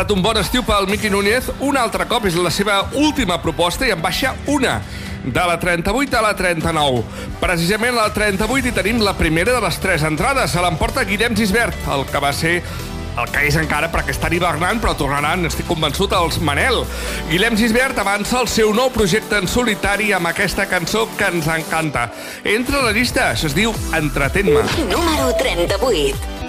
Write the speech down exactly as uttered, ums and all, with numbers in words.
estat un bon estiu pel Miqui Núñez. Un altre cop és la seva última proposta i en baixa una, de la trenta-vuit a la trenta-nou. Precisament a la trenta-vuit hi tenim la primera de les tres entrades. Se l'emporta Guillem Gisbert, el que va ser el que és encara, perquè estan hivernant, però tornaran, estic convençut, els Manel. Guillem Gisbert avança el seu nou projecte en solitari amb aquesta cançó que ens encanta. Entra a la llista, això es diu Entretén-me. Número trenta-vuit.